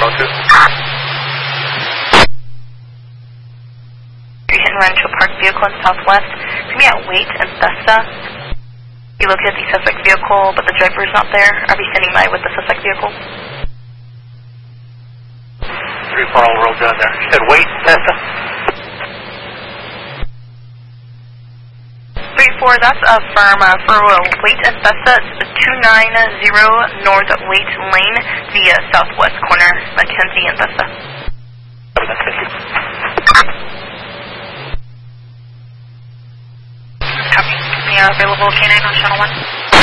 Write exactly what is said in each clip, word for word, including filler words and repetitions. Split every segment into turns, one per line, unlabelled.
oh two.
Hit and run to a parked vehicle in Southwest. It's going to be at Waite and Bethesda. You located the suspect vehicle, but the driver is not there. I'll be standing by with the suspect vehicle.
three four all road down there. You said Waite, Bethesda?
three four, that's a firm uh, for uh, Waite and Bethesda. It's two nine zero North Waite Lane, the uh, southwest corner, Mackenzie and Bethesda.
Thank you.
Copy. We are available K nine on channel one.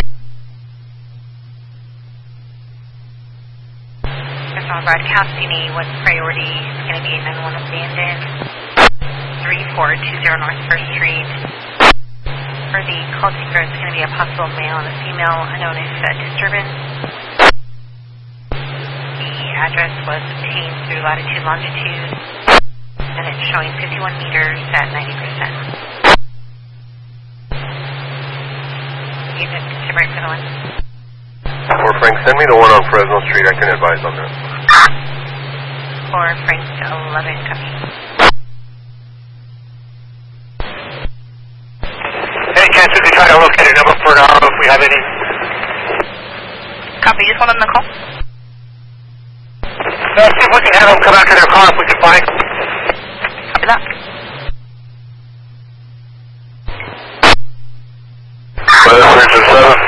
There's no broadcasting. What's priority is going to be nine one abandoned. three four two zero North First Street. For the call seeker, it's going to be a possible male and a female unknown if uh, disturbance. The address was obtained through latitude, longitude, and it's showing fifty-one meters at ninety percent. Unit Timber for the one.
For Frank, send me the one on Fresno Street. I can advise on that.
For Frank eleven, copy.
Any chance we could try to locate a number for now if we have any?
Copy, just one on the call.
Let's see if we can have them come out to their car if we can find.
Copy that.
Well, this is seven